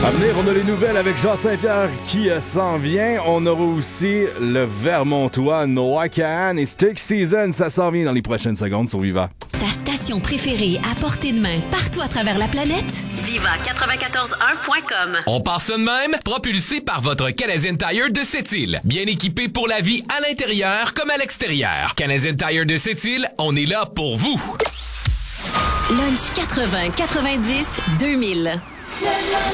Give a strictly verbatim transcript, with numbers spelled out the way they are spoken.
À venir, on a les nouvelles avec Jean Saint-Pierre qui euh, s'en vient. On aura aussi le Vermontois, Noah Kahan et Stick Season. Ça s'en vient dans les prochaines secondes sur Viva. Ta station préférée à portée de main, partout à travers la planète. Viva quatre-vingt-quatorze un point com. On part ça de même, propulsé par votre Canadian Tire de Sept-Îles. Bien équipé pour la vie à l'intérieur comme à l'extérieur. Canadian Tire de Sept-Îles, on est là pour vous. Lunch quatre-vingts quatre-vingt-dix deux mille.